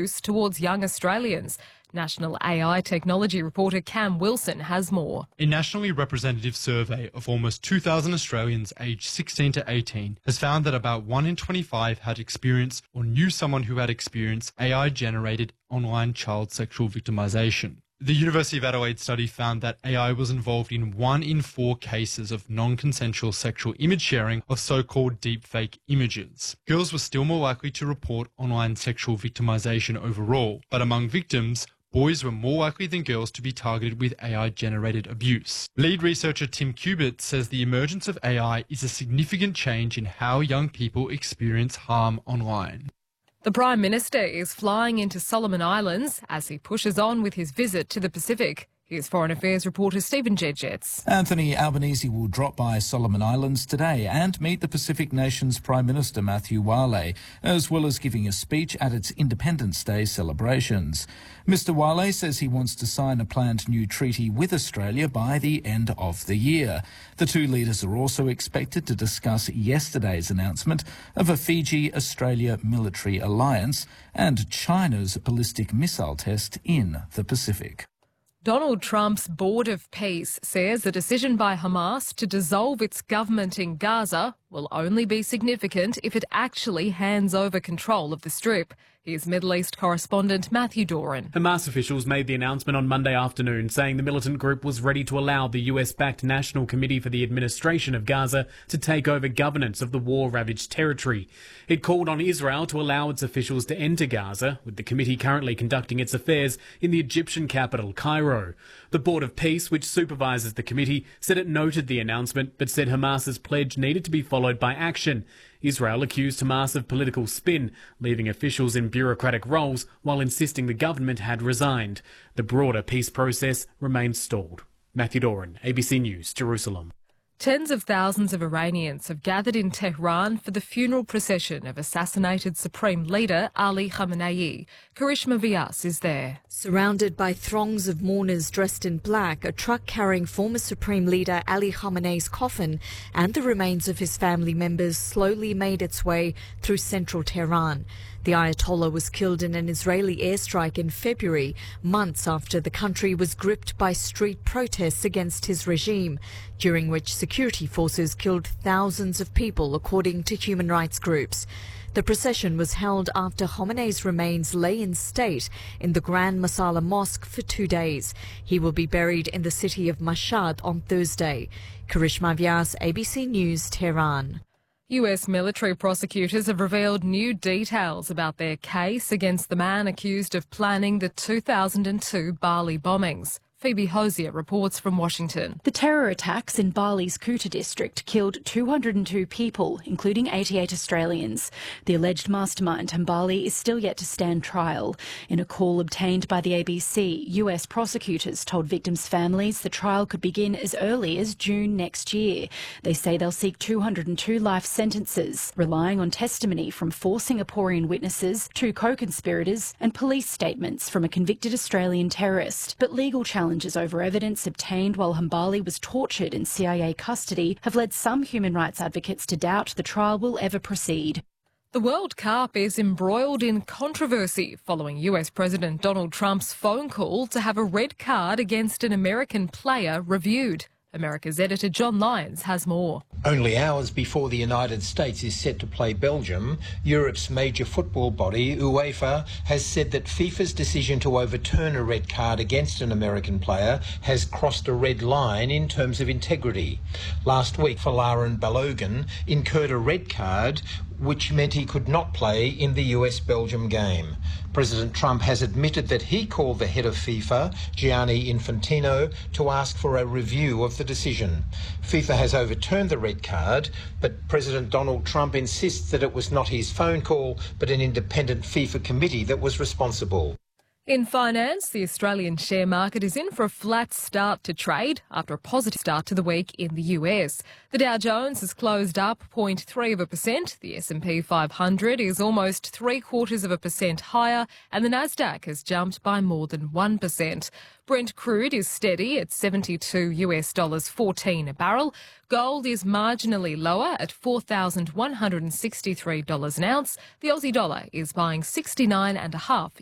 abuse towards young Australians. National AI technology reporter Cam Wilson has more. A nationally representative survey of almost 2,000 Australians aged 16 to 18 has found that about 1 in 25 had experienced or knew someone who had experienced AI-generated online child sexual victimisation. The University of Adelaide study found that AI was involved in 1 in 4 cases of non-consensual sexual image sharing of so-called deepfake images. Girls were still more likely to report online sexual victimisation overall, but among victims, boys were more likely than girls to be targeted with AI-generated abuse. Lead researcher Tim Kubert says the emergence of AI is a significant change in how young people experience harm online. The Prime Minister is flying into Solomon Islands as he pushes on with his visit to the Pacific. Here's Foreign Affairs reporter Stephen Jedgetts. Anthony Albanese will drop by Solomon Islands today and meet the Pacific Nations Prime Minister Matthew Wale, as well as giving a speech at its Independence Day celebrations. Mr Wale says he wants to sign a planned new treaty with Australia by the end of the year. The two leaders are also expected to discuss yesterday's announcement of a Fiji-Australia military alliance and China's ballistic missile test in the Pacific. Donald Trump's Board of Peace says the decision by Hamas to dissolve its government in Gaza will only be significant if it actually hands over control of the Strip. Here's Middle East correspondent Matthew Doran. Hamas officials made the announcement on Monday afternoon, saying the militant group was ready to allow the US-backed National Committee for the Administration of Gaza to take over governance of the war-ravaged territory. It called on Israel to allow its officials to enter Gaza, with the committee currently conducting its affairs in the Egyptian capital, Cairo. The Board of Peace, which supervises the committee, said it noted the announcement, but said Hamas's pledge needed to be followed by action. Israel accused Hamas of political spin, leaving officials in bureaucratic roles while insisting the government had resigned. The broader peace process remains stalled. Matthew Doran, ABC News, Jerusalem. Tens of thousands of Iranians have gathered in Tehran for the funeral procession of assassinated Supreme Leader Ali Khamenei. Karishma Vyas is there. Surrounded by throngs of mourners dressed in black, a truck carrying former Supreme Leader Ali Khamenei's coffin and the remains of his family members slowly made its way through central Tehran. The Ayatollah was killed in an Israeli airstrike in February, months after the country was gripped by street protests against his regime, during which security forces killed thousands of people, according to human rights groups. The procession was held after Khamenei's remains lay in state in the Grand Masala Mosque for 2 days. He will be buried in the city of Mashhad on Thursday. Karishma Vyas, ABC News, Tehran. US military prosecutors have revealed new details about their case against the man accused of planning the 2002 Bali bombings. Phoebe Hosier reports from Washington. The terror attacks in Bali's Kuta district killed 202 people, including 88 Australians. The alleged mastermind, Hambali, is still yet to stand trial. In a call obtained by the ABC, US prosecutors told victims' families the trial could begin as early as June next year. They say they'll seek 202 life sentences, relying on testimony from 4 Singaporean witnesses, 2 co-conspirators, and police statements from a convicted Australian terrorist. But legal challenges over evidence obtained while Hambali was tortured in CIA custody have led some human rights advocates to doubt the trial will ever proceed. The World Cup is embroiled in controversy following US President Donald Trump's phone call to have a red card against an American player reviewed. America's editor John Lyons has more. Only hours before the United States is set to play Belgium, Europe's major football body, UEFA, has said that FIFA's decision to overturn a red card against an American player has crossed a red line in terms of integrity. Last week, Folarin Balogun incurred a red card, which meant he could not play in the US-Belgium game. President Trump has admitted that he called the head of FIFA, Gianni Infantino, to ask for a review of the decision. FIFA has overturned the red card, but President Donald Trump insists that it was not his phone call, but an independent FIFA committee that was responsible. In finance, the Australian share market is in for a flat start to trade after a positive start to the week in the US. The Dow Jones has closed up 0.3%, the S&P 500 is almost 0.75% higher, and the Nasdaq has jumped by more than 1%. Brent crude is steady at $72.14 a barrel. Gold is marginally lower at $4,163 an ounce. The Aussie dollar is buying 69.5